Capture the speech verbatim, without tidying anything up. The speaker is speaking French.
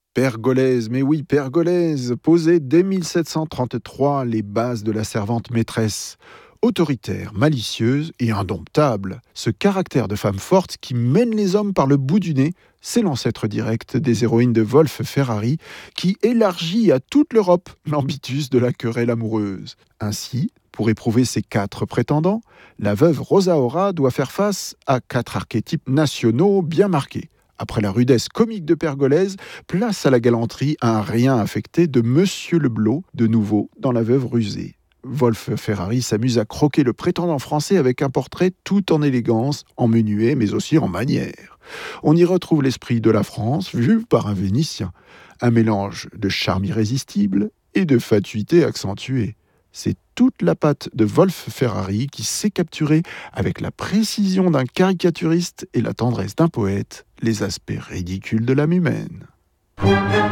Pergolèse, mais oui, Pergolèse, posait dès mille sept cent trente-trois les bases de la servante maîtresse. Autoritaire, malicieuse et indomptable, ce caractère de femme forte qui mène les hommes par le bout du nez, c'est l'ancêtre direct des héroïnes de Wolf Ferrari qui élargit à toute l'Europe l'ambitus de la querelle amoureuse. Ainsi, pour éprouver ses quatre prétendants, la veuve Rosa Ora doit faire face à quatre archétypes nationaux bien marqués. Après la rudesse comique de Pergolèse, place à la galanterie un rien affecté de Monsieur Leblot, de nouveau dans La Veuve rusée. Wolf Ferrari s'amuse à croquer le prétendant français avec un portrait tout en élégance, en menuet, mais aussi en manière. On y retrouve l'esprit de la France vu par un Vénitien, un mélange de charme irrésistible et de fatuité accentuée. C'est toute la patte de Wolf Ferrari qui sait capturer, avec la précision d'un caricaturiste et la tendresse d'un poète, les aspects ridicules de l'âme humaine.